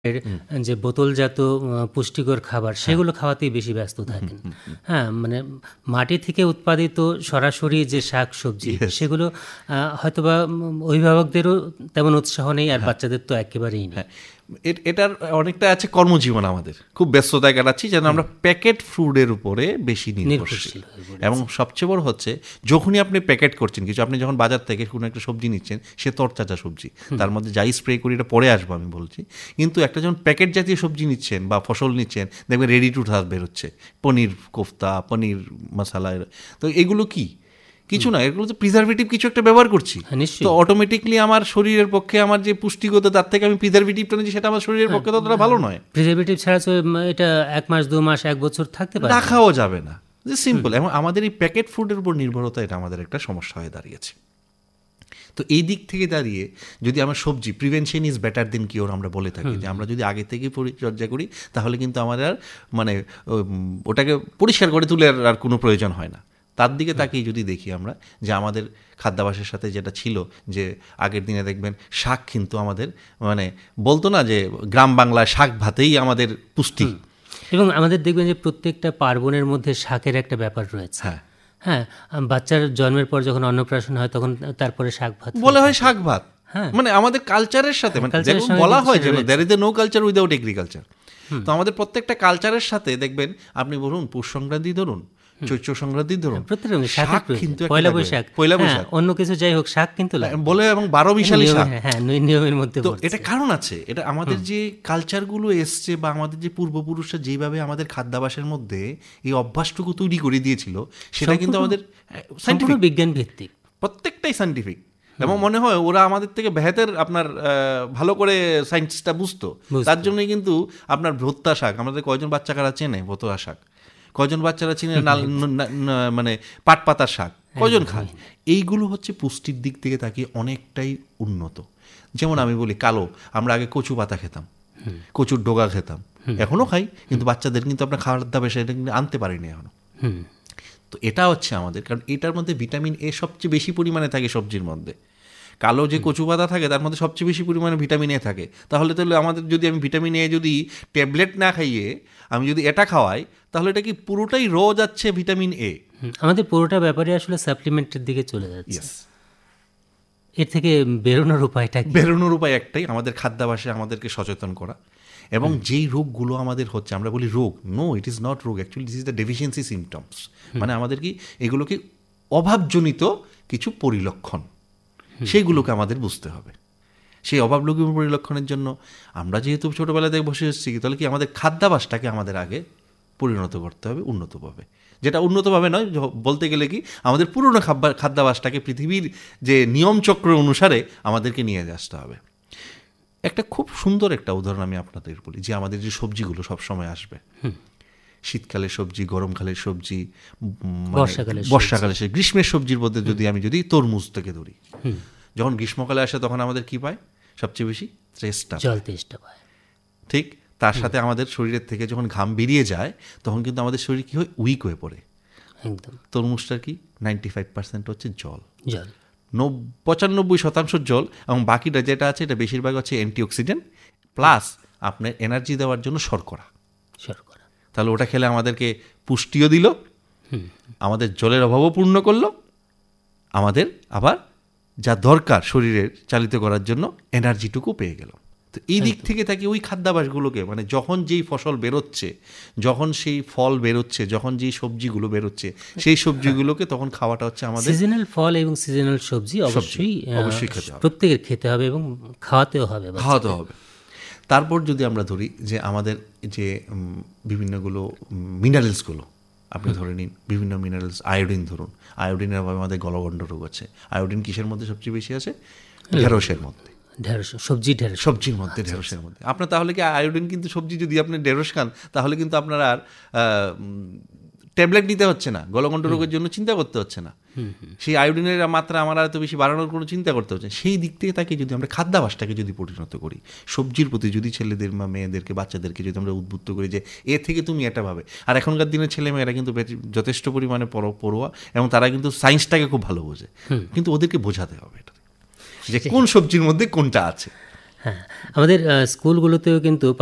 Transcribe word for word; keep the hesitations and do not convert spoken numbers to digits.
যে বোতলজাত পুষ্টিকর খাবার সেগুলো খাওয়াতেই বেশি ব্যস্ত থাকেন। হ্যাঁ, মানে মাটি থেকে উৎপাদিত সরাসরি যে শাক সবজি সেগুলো হয়তোবা অভিভাবকদেরও তেমন উৎসাহ নেই, আর বাচ্চাদের তো একেবারেই নেই। এটার অনেকটা আছে কর্মজীবন, আমাদের খুব ব্যস্ততায় কাটাচ্ছি যেন আমরা প্যাকেট ফুডের উপরে বেশি নির্ভরশীল। এবং সবচেয়ে বড় হচ্ছে যখনই আপনি প্যাকেট করছেন কিছু, আপনি যখন বাজার থেকে কোনো একটা সবজি নিচ্ছেন, সে তরতাজা সবজি, তার মধ্যে যাই স্প্রে করি এটা পরে আসবো আমি বলছি, কিন্তু একটা যখন প্যাকেট জাতীয় সবজি নিচ্ছেন বা ফসল নিচ্ছেন, দেখবেন রেডি টু থাক বেরোচ্ছে, পনির কোফতা, পনির মশালা, তো এগুলো কি কিছু না, এগুলো তো প্রিজারভেটিভ কিছু একটা ব্যবহার করছি, তো অটোমেটিকলি আমার শরীরের পক্ষে আমার যে পুষ্টিগত তার থেকে আমি প্রিজারভেটিভটা নিচ্ছি, সেটা আমার শরীরের পক্ষে ততটা ভালো নয়। প্রিজারভেটিভ ছাড়া তো এটা এক মাস দু মাস এক বছর থাকতে পারে, রাখাও যাবে না, যে সিম্পল। এবং আমাদের এই প্যাকেট ফুডের উপর নির্ভরতা, এটা আমাদের একটা সমস্যা হয়ে দাঁড়িয়েছে। তো এই দিক থেকে দাঁড়িয়ে যদি আমরা সবজি, prevention is better then cure আমরা বলে থাকি, যে আমরা যদি আগে থেকে পরিচর্যা করি তাহলে কিন্তু আমাদের আর মানে ওটাকে পরিষ্কার করে তুলে আর কোনো প্রয়োজন হয় না। তার দিকে তাকিয়ে যদি দেখি আমরা যে আমাদের খাদ্যাভ্যাসের সাথে যেটা ছিল, যে আগের দিনে দেখবেন শাক কিন্তু আমাদের মানে বলতো না যে গ্রাম বাংলায় শাক ভাতেই আমাদের পুষ্টি, এবং আমাদের দেখবেন যে প্রত্যেকটা পার্বণের মধ্যে শাকের একটা ব্যাপার রয়েছে। হ্যাঁ হ্যাঁ, বাচ্চার জন্মের পর যখন অন্নপ্রাশন হয় তখন তারপরে শাক ভাত বলা হয়, শাক ভাত। হ্যাঁ, মানে আমাদের কালচারের সাথে, মানে বলা হয় যে there is no culture without agriculture. তো আমাদের প্রত্যেকটা কালচারের সাথে দেখবেন, আপনি বলুন পৌষ সংক্রান্তি ধরুন, চৈত্র সংক্রান্তি ধরুন, শাক কিন্তু পয়লা বৈশাখ, পয়লা বৈশাখ অন্য কিছু যাই হোক, শাক কিন্তু বলে, এবং বারো মিশালি শাক, হ্যাঁ নিয়মের মধ্যে। তো এটা কারণ আছে, এটা আমাদের যে কালচারগুলো এসছে বা আমাদের যে পূর্বপুরুষরা যেভাবে আমাদের খাদ্যাভ্যাসের মধ্যে এই অভ্যাসটুকু তৈরি করে দিয়েছিল, সেটা কিন্তু আমাদের সাইন্টিফিক, বিজ্ঞান ভিত্তিক, প্রত্যেকটাই সাইন্টিফিক। এবং মনে হয় ওরা আমাদের থেকে বেহেতের আপনার ভালো করে সায়েন্সটা বুঝতো। তার জন্যই কিন্তু আপনার ভোত্তা শাক, আমাদের কয়জন বাচ্চা কারা চেনে ভোত্তা শাক, কয়জন বাচ্চারা চিনে মানে পাট পাতার শাক, কয়জন খায়? এইগুলো হচ্ছে পুষ্টির দিক থেকে তাকিয়ে অনেকটাই উন্নত। যেমন আমি বলি কালো, আমরা আগে কচু পাতা খেতাম, কচুর ডোগা খেতাম, এখনো খাই, কিন্তু বাচ্চাদের কিন্তু আপনার খাওয়ার দাবে সেটা কিন্তু আনতে পারিনি এখনো। তো এটা হচ্ছে আমাদের, কারণ এটার মধ্যে ভিটামিন এ সবচেয়ে বেশি পরিমাণে থাকে সবজির মধ্যে। কালো যে কচু পাতা থাকে তার মধ্যে সবচেয়ে বেশি পরিমাণে ভিটামিন এ থাকে। তাহলে তাহলে আমাদের যদি আমি ভিটামিন এ যদি ট্যাবলেট না খাইয়ে আমি যদি এটা খাওয়াই, তাহলে এটা কি পুরোটাই র যাচ্ছে ভিটামিন এ, আমাদের পুরোটা ব্যাপারে আসলে সাপ্লিমেন্টের দিকে চলে যাচ্ছে। এর থেকে বেরোনোর উপায়টা, বেরোনোর উপায় একটাই, আমাদের খাদ্যাভ্যাসে আমাদেরকে সচেতন করা। এবং যেই রোগগুলো আমাদের হচ্ছে, আমরা বলি রোগ, নো ইট ইজ নট রোগ, actually this is the deficiency symptoms. মানে আমাদের কি এগুলোকে অভাবজনিত কিছু পরিলক্ষণ, সেইগুলোকে আমাদের বুঝতে হবে। সেই অভাবলঘু পরিলক্ষণের জন্য আমরা যেহেতু ছোটোবেলা থেকে বসে এসেছি, তাহলে কি আমাদের খাদ্যাভ্যাসটাকে আমাদের আগে পরিণত করতে হবে উন্নতভাবে। যেটা উন্নতভাবে নয়, বলতে গেলে কি আমাদের পুরনো খাবার খাদ্যাভ্যাসটাকে পৃথিবীর যে নিয়মচক্র অনুসারে আমাদেরকে নিয়ে আসতে হবে। একটা খুব সুন্দর একটা উদাহরণ আমি আপনাদের বলি, যে আমাদের যে সবজিগুলো সবসময় আসবে, শীতকালের সবজি, গরমকালের সবজি, বর্ষাকালের সবজি, গ্রীষ্মের সবজির মধ্যে যদি আমি যদি তরমুজ থেকে ধরি, যখন গ্রীষ্মকালে আসে তখন আমাদের কি পায় সবচেয়ে বেশি? তেষ্টা পায়। ঠিক তার সাথে আমাদের শরীরের থেকে যখন ঘাম বেরিয়ে যায় তখন কিন্তু আমাদের শরীর কি হয়? উইক হয়ে পড়ে। একদম। তরমুজটার কি নাইনটি ফাইভ পার্সেন্ট হচ্ছে জল, জল পঁচানব্বই শতাংশ জল, এবং বাকিটা যেটা আছে এটা বেশিরভাগ হচ্ছে অ্যান্টিঅক্সিডেন্ট প্লাস আপনার এনার্জি দেওয়ার জন্য শর্করা। শর্করা তাহলে ওটা খেলে আমাদেরকে পুষ্টিও দিল, আমাদের জলের অভাবও পূর্ণ করলো, আমাদের আবার যা দরকার শরীরের চালিত করার জন্য এনার্জিটুকু পেয়ে গেল। তো এই দিক থেকে থাকি ওই খাদ্যাভ্যাসগুলোকে, মানে যখন যেই ফসল বেরোচ্ছে, যখন সেই ফল বেরোচ্ছে, যখন যেই সবজিগুলো বেরোচ্ছে, সেই সবজিগুলোকে তখন খাওয়াটা হচ্ছে আমাদের সিজনাল ফল এবং সিজনাল সবজি অবশ্যই অবশ্যই খেতে হবে, প্রত্যেকের খেতে হবে এবং খাওয়াতেও হবে খাওয়াতে হবে তারপর যদি আমরা ধরি যে আমাদের যে বিভিন্নগুলো মিনারেলসগুলো আপনি ধরে নিন, বিভিন্ন মিনারেলস, আয়োডিন ধরুন, আয়োডিনের অভাবে আমাদের গলগণ্ড রোগ আছে। আয়োডিন কিসের মধ্যে সবচেয়ে বেশি আছে? ঢেঁড়সের মধ্যে, ঢেঁড়স সবজি, ঢেঁড়স সবজির মধ্যে, ঢেঁড়সের মধ্যে। আপনার তাহলে কি আয়োডিন কিন্তু সবজি যদি আপনি ঢেঁড়স খান তাহলে কিন্তু আপনার আর ট্যাবলেট নিতে হচ্ছে না, গলগণ্ড রোগের জন্য চিন্তা করতে হচ্ছে না, সেই আয়োডিনের মাত্রা আমার এত বেশি বাড়ানোর কোনো চিন্তা করতে হচ্ছে। সেই দিক থেকে তাকে যদি আমরা খাদ্যাভ্যাসটাকে যদি পরিণত করি, সবজির প্রতি যদি ছেলেদের বা মেয়েদেরকে, বাচ্চাদেরকে যদি আমরা উদ্বুদ্ধ করি যে এ থেকে তুমি এটা ভাবে। আর এখনকার দিনের ছেলে মেয়েরা কিন্তু যথেষ্ট পরিমাণে পড়ুয়া এবং তারা কিন্তু সায়েন্সটাকে খুব ভালো বোঝে, কিন্তু ওদেরকে বোঝাতে হবে এটা যে কোন সবজির মধ্যে কোনটা আছে। হ্যাঁ, আমাদের আহ, স্কুলগুলোতেও কিন্তু